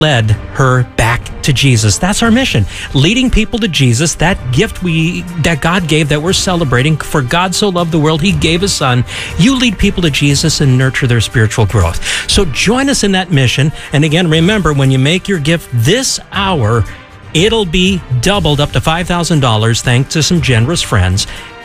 led her back to Jesus. That's our mission, leading people to Jesus, that gift that God gave that we're celebrating. For God so loved the world, he gave his son. You lead people to Jesus and nurture their spiritual growth. So join us in that mission. And again, remember, when you make your gift this hour, it'll be doubled up to $5,000 thanks to some generous friends.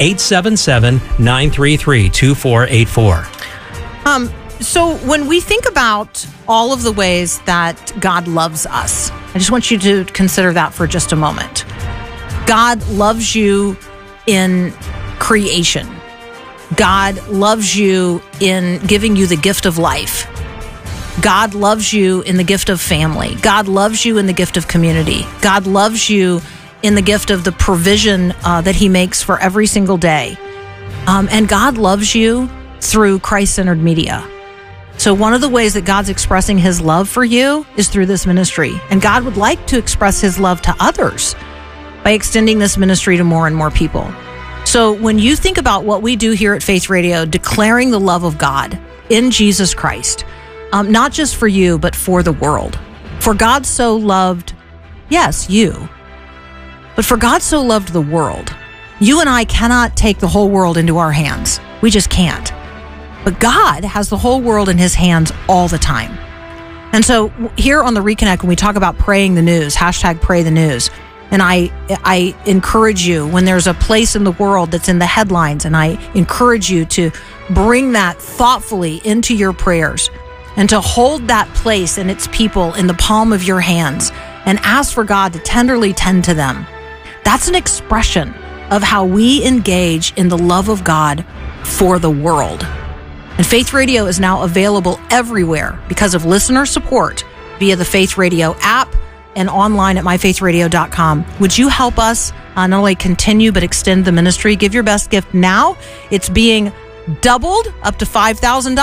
877-933-2484. So when we think about all of the ways that God loves us, I just want you to consider that for just a moment. God loves you in creation. God loves you in giving you the gift of life. God loves you in the gift of family. God loves you in the gift of community. God loves you in the gift of the provision that he makes for every single day. And God loves you through Christ-centered media. So one of the ways that God's expressing his love for you is through this ministry. And God would like to express his love to others by extending this ministry to more and more people. So when you think about what we do here at Faith Radio, declaring the love of God in Jesus Christ, not just for you, but for the world. For God so loved, yes, you, but for God so loved the world. You and I cannot take the whole world into our hands. We just can't. But God has the whole world in his hands all the time. And so here on the Reconnect, when we talk about praying the news, hashtag pray the news, and I encourage you, when there's a place in the world that's in the headlines, and I encourage you to bring that thoughtfully into your prayers and to hold that place and its people in the palm of your hands and ask for God to tenderly tend to them. That's an expression of how we engage in the love of God for the world. And Faith Radio is now available everywhere because of listener support via the Faith Radio app and online at myfaithradio.com. Would you help us not only continue but extend the ministry? Give your best gift now. It's being doubled up to $5,000,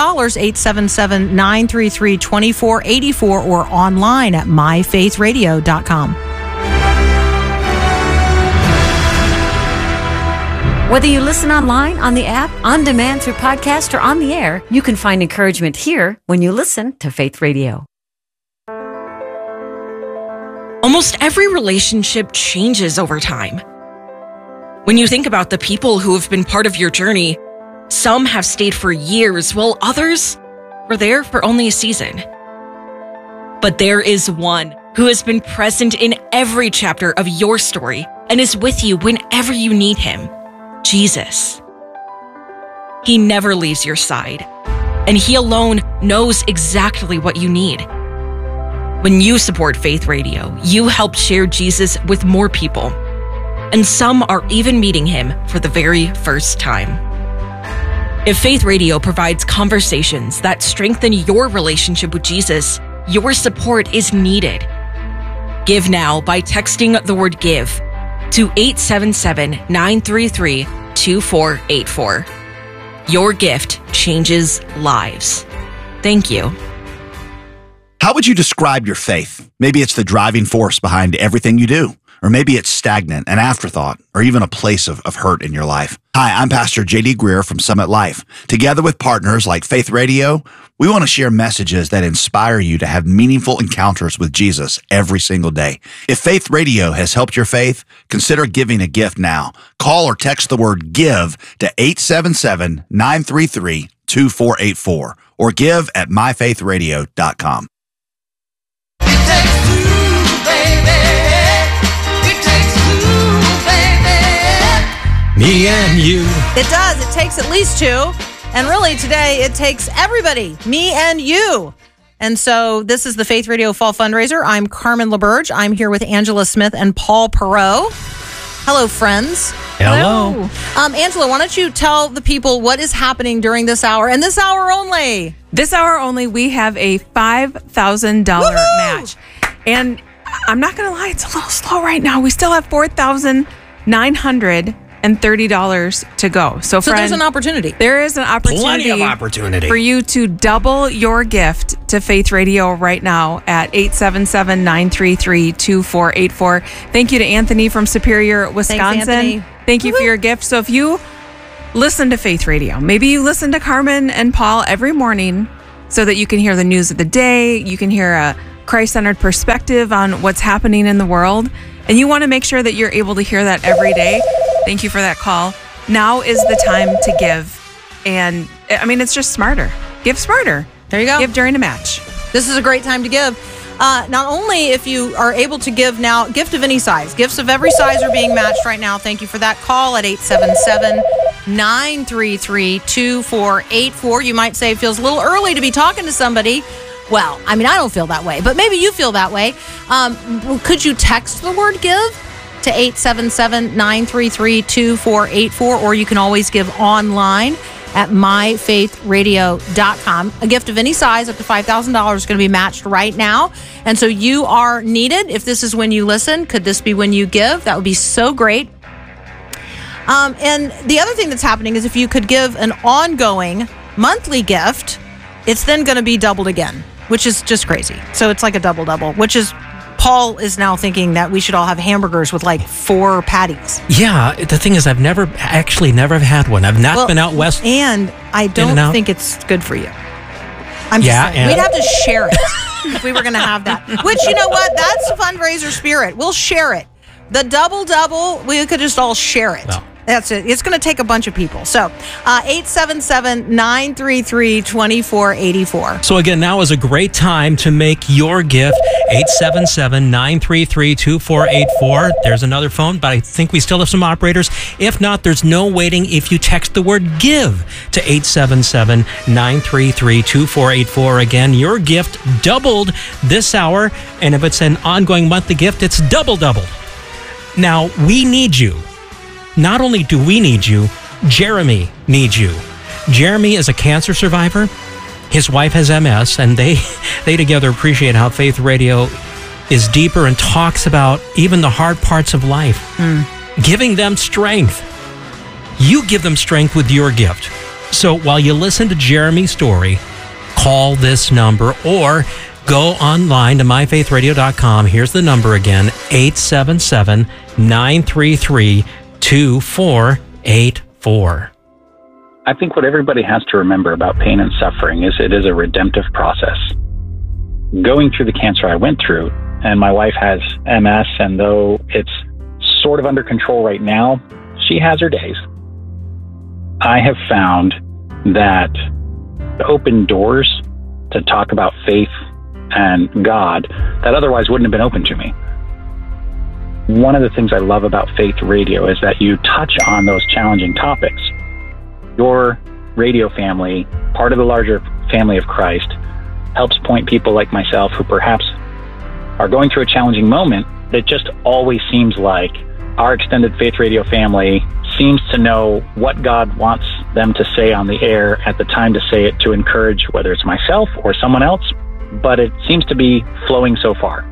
877-933-2484 or online at myfaithradio.com. Whether you listen online, on the app, on demand through podcast, or on the air, you can find encouragement here when you listen to Faith Radio. Almost every relationship changes over time. When you think about the people who have been part of your journey, some have stayed for years, while others were there for only a season. But there is one who has been present in every chapter of your story and is with you whenever you need him. Jesus. He never leaves your side, and he alone knows exactly what you need. When you support Faith Radio, you help share Jesus with more people, and some are even meeting him for the very first time. If Faith Radio provides conversations that strengthen your relationship with Jesus, your support is needed. Give now by texting the word GIVE to 877-933-2484. Your gift changes lives. Thank you. How would you describe your faith? Maybe it's the driving force behind everything you do. Or maybe it's stagnant, an afterthought, or even a place of hurt in your life. Hi, I'm Pastor J.D. Greer from Summit Life. Together with partners like Faith Radio, we want to share messages that inspire you to have meaningful encounters with Jesus every single day. If Faith Radio has helped your faith, consider giving a gift now. Call or text the word GIVE to 877-933-2484 or give at myfaithradio.com. Me and you. It does. It takes at least two. And really today it takes everybody, me and you. And so this is the Faith Radio Fall Fundraiser. I'm Carmen LaBerge. I'm here with Angela Smith and Paul Perot. Hello, friends. Hello. Angela, why don't you tell the people what is happening during this hour and this hour only? This hour only, we have a $5,000 match. And I'm not going to lie, it's a little slow right now. We still have $4,930 to go. So there's an opportunity. There is an opportunity. Plenty of opportunity. For you to double your gift to Faith Radio right now at 877-933-2484. Thank you to Anthony from Superior, Wisconsin. Thanks, Thank you for your gift. So if you listen to Faith Radio, maybe you listen to Carmen and Paul every morning so that you can hear the news of the day, you can hear Christ-centered perspective on what's happening in the world, and you want to make sure that you're able to hear that every day, thank you for that call. Now is the time to give. And I mean, it's just smarter. Give smarter. There you go. Give during a match. This is a great time to give. Not only if you are able to give now, gift of any size. Gifts of every size are being matched right now. Thank you for that call at 877-933-2484. You might say it feels a little early to be talking to somebody. Well, I mean, I don't feel that way, but maybe you feel that way. Could you text the word give to 877-933-2484, or you can always give online at myfaithradio.com. A gift of any size up to $5,000 is going to be matched right now. And so you are needed. If this is when you listen, could this be when you give? That would be so great. And the other thing that's happening is if you could give an ongoing monthly gift, it's then going to be doubled again, which is just crazy. So it's like a double, which is, Paul is now thinking that we should all have hamburgers with like 4 patties. Yeah, the thing is, I've never had one. I've not been out west. And I don't think it's good for you. I'm just saying. We'd have to share it if we were going to have that. Which, you know what? That's the fundraiser spirit. We'll share it. The double, we could just all share it. Well, that's it. It's going to take a bunch of people. So 877-933-2484. So again, now is a great time to make your gift. 877-933-2484. There's another phone, but I think we still have some operators. If not, there's no waiting if you text the word give to 877-933-2484. Again, your gift doubled this hour. And if it's an ongoing monthly gift, it's doubled. Now, we need you. Not only do we need you, Jeremy needs you. Jeremy is a cancer survivor. His wife has MS, and they together appreciate how Faith Radio is deeper and talks about even the hard parts of life, giving them strength. You give them strength with your gift. So while you listen to Jeremy's story, call this number or go online to myfaithradio.com. Here's the number again, 877-933-2484. I think what everybody has to remember about pain and suffering is it is a redemptive process. Going through the cancer I went through, and my wife has MS, and though it's sort of under control right now, she has her days. I have found that open doors to talk about faith and God that otherwise wouldn't have been open to me. One of the things I love about Faith Radio is that you touch on those challenging topics. Your radio family, part of the larger family of Christ, helps point people like myself who perhaps are going through a challenging moment. It just always seems like our extended Faith Radio family seems to know what God wants them to say on the air at the time to say it to encourage, whether it's myself or someone else, but it seems to be flowing so far.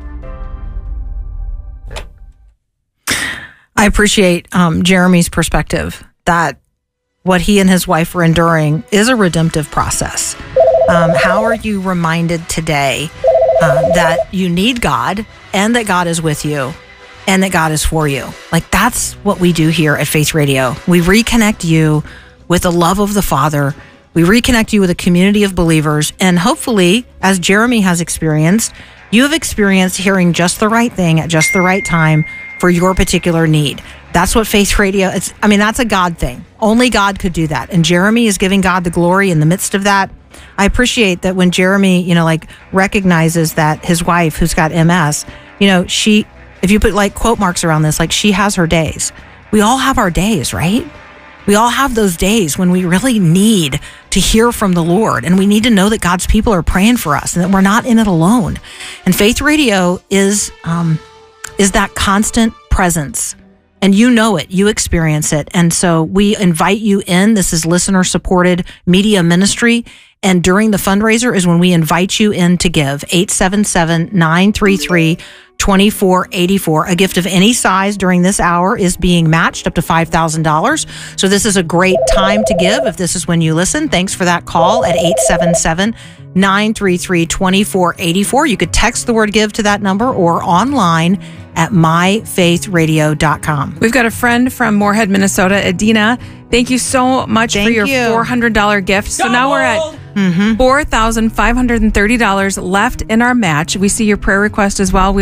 I appreciate Jeremy's perspective that what he and his wife are enduring is a redemptive process. How are you reminded today that you need God and that God is with you and that God is for you? Like, that's what we do here at Faith Radio. We reconnect you with the love of the Father. We reconnect you with a community of believers. And hopefully, as Jeremy has experienced, you have experienced hearing just the right thing at just the right time for your particular need. That's what Faith Radio, that's a God thing. Only God could do that. And Jeremy is giving God the glory in the midst of that. I appreciate that when Jeremy, recognizes that his wife, who's got MS, if you put quote marks around this, she has her days. We all have our days, right? We all have those days when we really need to hear from the Lord, and we need to know that God's people are praying for us and that we're not in it alone. And Faith Radio is that constant presence. And you know it, you experience it. And so we invite you in. This is listener-supported media ministry. And during the fundraiser is when we invite you in to give. 877-933-2484. A gift of any size during this hour is being matched up to $5,000. So this is a great time to give if this is when you listen. Thanks for that call at 877-933-2484. You could text the word give to that number or online at myfaithradio.com. We've got a friend from Moorhead, Minnesota, Adina. Thank you so much for your $400 gift. So now we're at $4,530 left in our match. We see your prayer request as well.